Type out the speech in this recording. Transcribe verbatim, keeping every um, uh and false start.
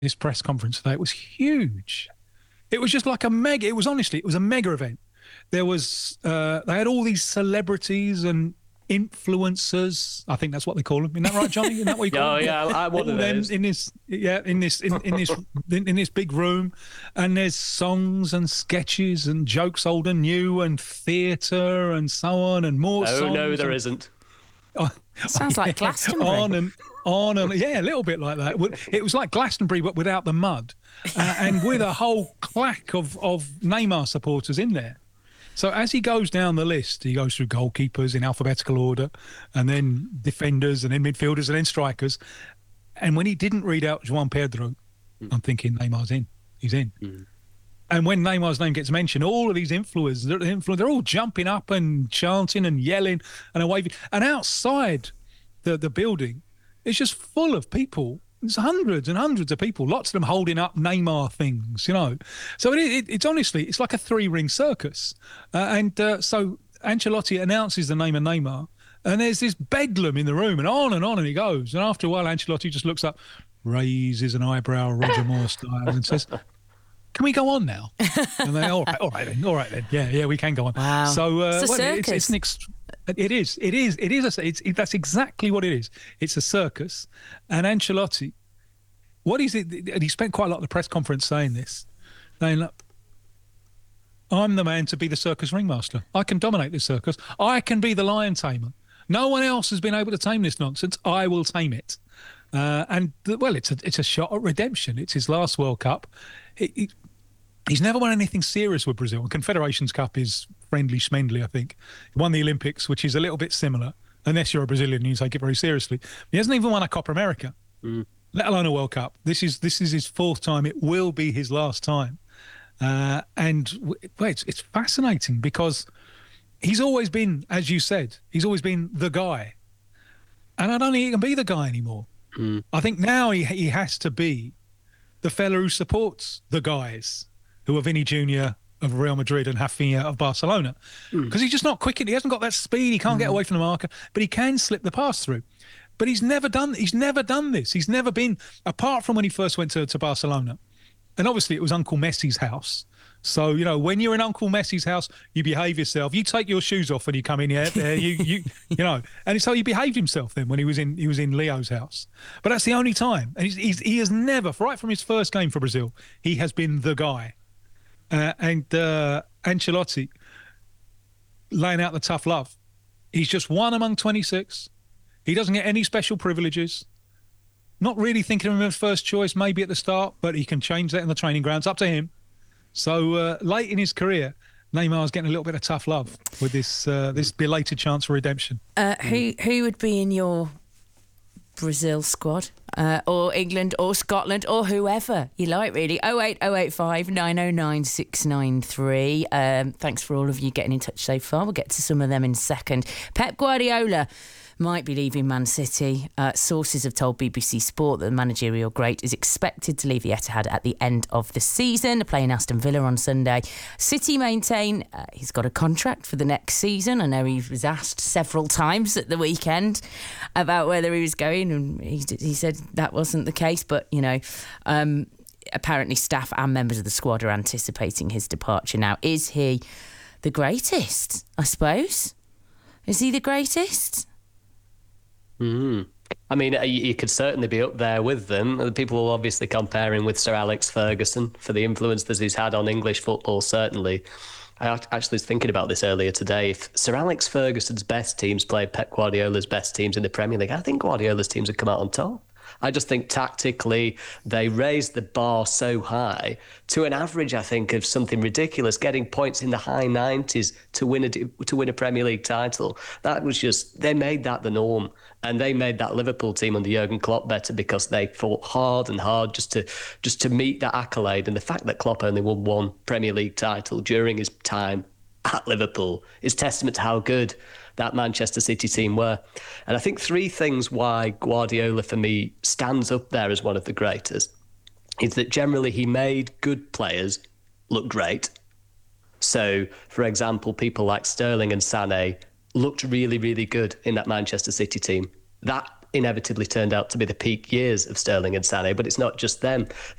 this press conference today. It was huge. It was just like a mega. It was honestly, it was a mega event. There was, uh, they had all these celebrities and influencers. I think that's what they call them. Isn't that right, Johnny? Isn't that what you call oh, them? yeah, I one of those. In this, yeah, in this, in, in this, in, in this big room, and there's songs and sketches and jokes old and new and theatre and so on and more. Oh songs no, there and, isn't. Oh, Sounds yeah, like Glastonbury. On and on and yeah, a little bit like that. It was like Glastonbury, but without the mud, uh, and with a whole claque of of Neymar supporters in there. So as he goes down the list, he goes through goalkeepers in alphabetical order, and then defenders, and then midfielders, and then strikers. And when he didn't read out João Pedro, mm. I'm thinking Neymar's in. He's in. Mm. And when Neymar's name gets mentioned, all of these influencers, they're, they're all jumping up and chanting and yelling and waving. And outside the, the building, it's just full of people. There's hundreds and hundreds of people, lots of them holding up Neymar things, you know. So it, it, it's honestly, it's like a three-ring circus. Uh, and uh, so Ancelotti announces the name of Neymar, and there's this bedlam in the room, and on and on and he goes. And after a while, Ancelotti just looks up, raises an eyebrow, Roger Moore style, and says, can we go on now? And they, all right, all right then, all right then. Yeah, yeah, we can go on. Wow. So uh, it's a well, circus. It's, it's an ext- it is, it is, it is. A, it's, it, that's exactly what it is. It's a circus. And Ancelotti, what is it? And he spent quite a lot of the press conference saying this, saying, look, I'm the man to be the circus ringmaster. I can dominate this circus. I can be the lion tamer. No one else has been able to tame this nonsense. I will tame it. Uh, and well, it's a it's a shot at redemption. It's his last World Cup. It, it, he's never won anything serious with Brazil. And Confederations Cup is friendly schmendly, I think. He won the Olympics, which is a little bit similar, unless you're a Brazilian and you take it very seriously. He hasn't even won a Copa America, mm. let alone a World Cup. This is this is his fourth time. It will be his last time. Uh, and well, it's, it's fascinating because he's always been, as you said, he's always been the guy. And I don't think he can be the guy anymore. Mm. I think now he he has to be the fella who supports the guys who are Vinny Junior of Real Madrid and Rafinha of Barcelona. Because mm. he's just not quick. He hasn't got that speed. He can't mm. get away from the marker, but he can slip the pass through. But he's never done He's never done this. He's never been, apart from when he first went to, to Barcelona. And obviously it was Uncle Messi's house. So, you know, when you're in Uncle Messi's house, you behave yourself. You take your shoes off when you come in here. There, you, you, you know. And so he behaved himself then when he was in he was in Leo's house. But that's the only time. And he's, he's, he has never, right from his first game for Brazil, he has been the guy. Uh, and uh, Ancelotti laying out the tough love. He's just one among twenty-six. He doesn't get any special privileges. Not really thinking of him as first choice, maybe at the start, but he can change that in the training grounds. Up to him. So uh, late in his career, Neymar's getting a little bit of tough love with this uh, this belated chance for redemption. Uh, who who would be in your Brazil squad, uh, or England, or Scotland, or whoever you like, really? oh eight oh eight five nine oh nine six nine three. Um, thanks for all of you getting in touch so far. We'll get to some of them in a second. Pep Guardiola might be leaving Man City. Uh, sources have told B B C Sport that the managerial great is expected to leave the Etihad at the end of the season, playing Aston Villa on Sunday. City maintain uh, he's got a contract for the next season. I know he was asked several times at the weekend about whether he was going, and he, he said that wasn't the case. But, you know, um, apparently staff and members of the squad are anticipating his departure now. Is he the greatest, I suppose? Is he the greatest? Mm. I mean, you could certainly be up there with them. People will obviously compare him with Sir Alex Ferguson for the influence that he's had on English football, certainly. I actually was thinking about this earlier today. If Sir Alex Ferguson's best teams played Pep Guardiola's best teams in the Premier League, I think Guardiola's teams would come out on top. I just think tactically they raised the bar so high to an average, I think, of something ridiculous, getting points in the high nineties to win a to win a Premier League title. That was just, they made that the norm. And they made that Liverpool team under Jurgen Klopp better because they fought hard and hard just to just to meet that accolade. And the fact that Klopp only won one Premier League title during his time at Liverpool is testament to how good that Manchester City team were. And I think three things why Guardiola, for me, stands up there as one of the greatest is that generally he made good players look great. So, for example, people like Sterling and Sané looked really, really good in that Manchester City team. That inevitably turned out to be the peak years of Sterling and Sané, but it's not just them.